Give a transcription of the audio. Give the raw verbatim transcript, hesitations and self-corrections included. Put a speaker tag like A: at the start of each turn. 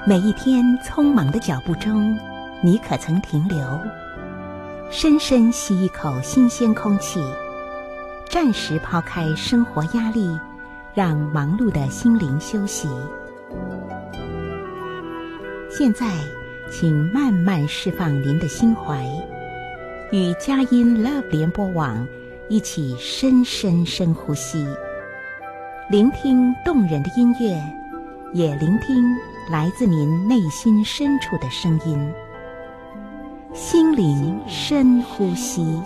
A: 每一天匆忙的脚步中，你可曾停留，深深吸一口新鲜空气，暂时抛开生活压力，让忙碌的心灵休息。现在，请慢慢释放您的心怀，与佳音 Love 联播网一起深深深呼吸，聆听动人的音乐，也聆听来自您内心深处的声音。心灵深呼吸。